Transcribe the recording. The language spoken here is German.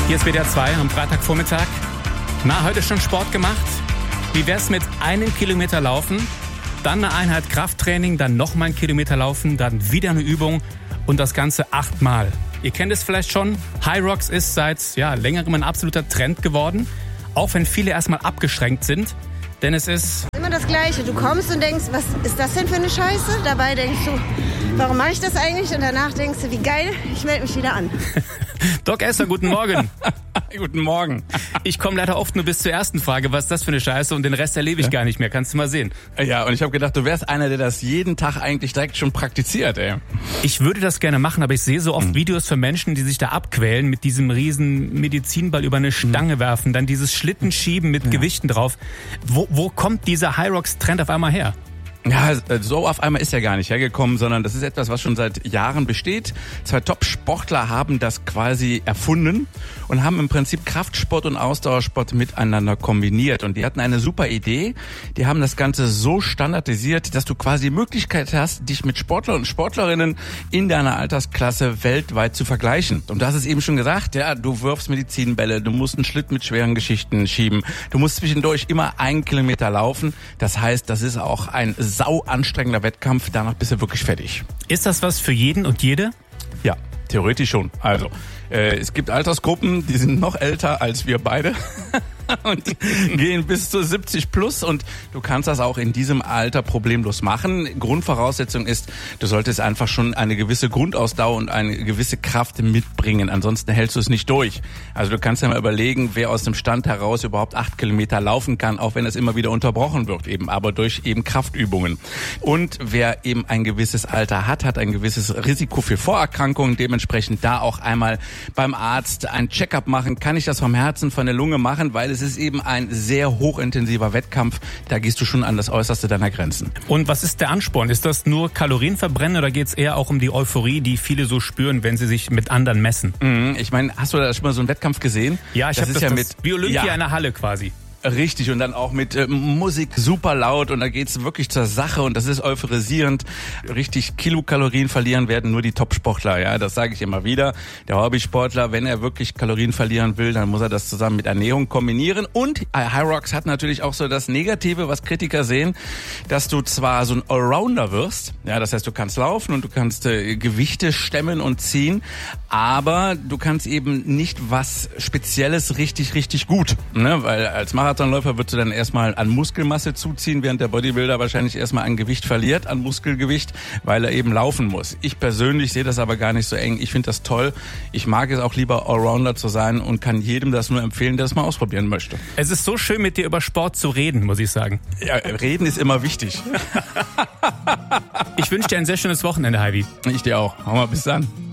Hier ist WDR 2 am Freitagvormittag. Na, heute schon Sport gemacht? Wie wär's mit 1 Kilometer laufen, dann eine Einheit Krafttraining, dann nochmal 1 Kilometer laufen, dann wieder eine Übung und das Ganze 8-mal. Ihr kennt es vielleicht schon, Hyrox ist seit längerem ein absoluter Trend geworden, auch wenn viele erstmal abgeschränkt sind, denn es ist immer das Gleiche. Du kommst und denkst, was ist das denn für eine Scheiße? Dabei denkst du, warum mache ich das eigentlich? Und danach denkst du, wie geil, ich melde mich wieder an. Doc Esther, guten Morgen. Guten Morgen. Ich komme leider oft nur bis zur ersten Frage, was ist das für eine Scheiße, und den Rest erlebe ich gar nicht mehr. Kannst du mal sehen. Ja, und ich habe gedacht, du wärst einer, der das jeden Tag eigentlich direkt schon praktiziert, ey. Ich würde das gerne machen, aber ich sehe so oft Videos von Menschen, die sich da abquälen, mit diesem riesen Medizinball über eine Stange werfen, dann dieses Schlittenschieben mit Gewichten drauf. Wo kommt dieser Hyrox-Trend auf einmal her? Ja, so auf einmal ist er gar nicht hergekommen, sondern das ist etwas, was schon seit Jahren besteht. 2 Top-Sportler haben das quasi erfunden und haben im Prinzip Kraftsport und Ausdauersport miteinander kombiniert. Und die hatten eine super Idee. Die haben das Ganze so standardisiert, dass du quasi die Möglichkeit hast, dich mit Sportlern und Sportlerinnen in deiner Altersklasse weltweit zu vergleichen. Und du hast es eben schon gesagt, ja, du wirfst Medizinbälle, du musst einen Schlitt mit schweren Geschichten schieben, du musst zwischendurch immer 1 Kilometer laufen. Das heißt, das ist auch ein sau anstrengender Wettkampf, danach bist du wirklich fertig. Ist das was für jeden und jede? Ja, theoretisch schon. Also, es gibt Altersgruppen, die sind noch älter als wir beide. Und die gehen bis zu 70 plus, und du kannst das auch in diesem Alter problemlos machen. Grundvoraussetzung ist, du solltest einfach schon eine gewisse Grundausdauer und eine gewisse Kraft mitbringen. Ansonsten hältst du es nicht durch. Also du kannst ja mal überlegen, wer aus dem Stand heraus überhaupt 8 Kilometer laufen kann, auch wenn es immer wieder unterbrochen wird, eben, aber durch eben Kraftübungen. Und wer eben ein gewisses Alter hat, hat ein gewisses Risiko für Vorerkrankungen. Dementsprechend da auch einmal beim Arzt ein Check-up machen. Kann ich das vom Herzen, von der Lunge machen? Weil es ist eben ein sehr hochintensiver Wettkampf. Da gehst du schon an das Äußerste deiner Grenzen. Und was ist der Ansporn? Ist das nur Kalorienverbrennen oder geht es eher auch um die Euphorie, die viele so spüren, wenn sie sich mit anderen messen? Ich meine, hast du da schon mal so einen Wettkampf gesehen? Ja, ich habe das mit wie Olympia in der Halle quasi. Richtig, und dann auch mit Musik super laut, und da geht's wirklich zur Sache, und das ist euphorisierend. Richtig Kilokalorien verlieren werden nur die Topsportler, ja, das sage ich immer wieder. Der Hobbysportler, wenn er wirklich Kalorien verlieren will, dann muss er das zusammen mit Ernährung kombinieren. Und Hyrox hat natürlich auch so das Negative, was Kritiker sehen, dass du zwar so ein Allrounder wirst, ja, das heißt, du kannst laufen und du kannst Gewichte stemmen und ziehen, aber du kannst eben nicht was Spezielles richtig gut, ne, weil als Marathonläufer würdest du dann erstmal an Muskelmasse zuziehen, während der Bodybuilder wahrscheinlich erstmal an Gewicht verliert, an Muskelgewicht, weil er eben laufen muss. Ich persönlich sehe das aber gar nicht so eng. Ich finde das toll. Ich mag es auch lieber, Allrounder zu sein, und kann jedem das nur empfehlen, der es mal ausprobieren möchte. Es ist so schön, mit dir über Sport zu reden, muss ich sagen. Ja, reden ist immer wichtig. Ich wünsche dir ein sehr schönes Wochenende, Heidi. Ich dir auch. Hau mal, bis dann.